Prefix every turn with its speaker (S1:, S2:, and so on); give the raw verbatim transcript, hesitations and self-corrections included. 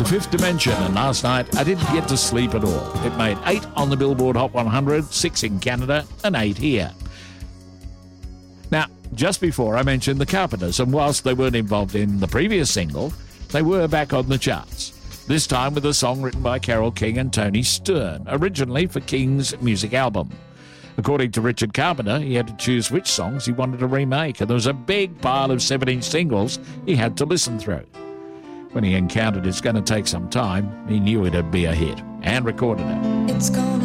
S1: The Fifth Dimension, and last night I didn't get to sleep at all. It made eight on the Billboard Hot one hundred, six in Canada, and eight here. Now, just before I mentioned the Carpenters, and whilst they weren't involved in the previous single, they were back on the charts. This time with a song written by Carole King and Tony Stern, originally for King's music album. According to Richard Carpenter, he had to choose which songs he wanted to remake, and there was a big pile of seven-inch singles he had to listen through. When he encountered It's Gonna Take Some Time, he knew it'd be a hit, and recorded it.
S2: It's gonna